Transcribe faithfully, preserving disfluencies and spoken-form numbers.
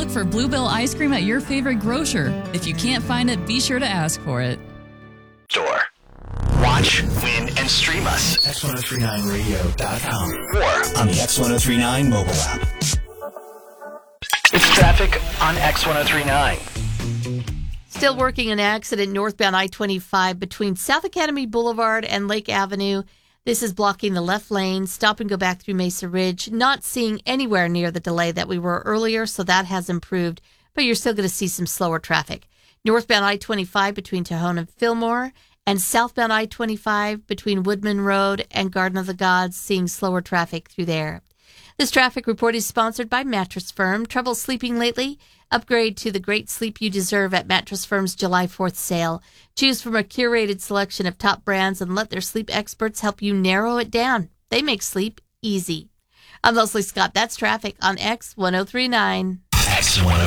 Look for Bluebell ice cream at your favorite grocer. If you can't find it, be sure to ask for it. Store. Watch, win, and stream us. X ten thirty-nine radio dot com Or on the X ten thirty-nine mobile app. It's traffic on X ten thirty-nine. Still working an accident northbound I twenty-five between South Academy Boulevard and Lake Avenue. This is blocking the left lane. Stop and go back through Mesa Ridge. Not seeing anywhere near the delay that we were earlier, so that has improved, but you're still going to see some slower traffic. Northbound I twenty-five between Tejon and Fillmore, and southbound I twenty-five between Woodman Road and Garden of the Gods, seeing slower traffic through there. This traffic report is sponsored by Mattress Firm. Trouble sleeping lately? Upgrade to the great sleep you deserve at Mattress Firm's July fourth sale. Choose from a curated selection of top brands and let their sleep experts help you narrow it down. They make sleep easy. I'm Leslie Scott. That's traffic on X ten thirty-nine. X ten